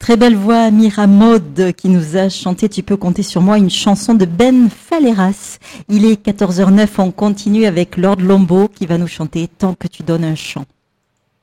Très belle voix, Mira Maud, qui nous a chanté Tu peux compter sur moi, une chanson de Ben Faleras. Il est 14h09, on continue avec Lord Lombo qui va nous chanter Tant que tu donnes un chant.